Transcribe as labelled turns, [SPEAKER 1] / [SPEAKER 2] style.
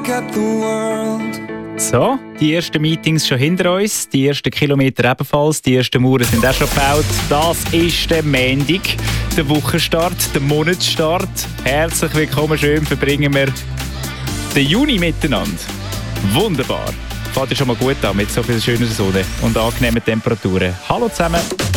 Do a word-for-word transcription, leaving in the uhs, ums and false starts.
[SPEAKER 1] at the world.
[SPEAKER 2] So, die ersten Meetings schon hinter uns, die ersten Kilometer ebenfalls, die ersten Mauern sind auch schon gebaut. Das ist der Montag, der Wochenstart, der Monatsstart. Herzlich willkommen, schön verbringen wir den Juni miteinander. Wunderbar. Fährt schon mal gut an mit so viel schöner Sonne und angenehmen Temperaturen. Hallo zusammen.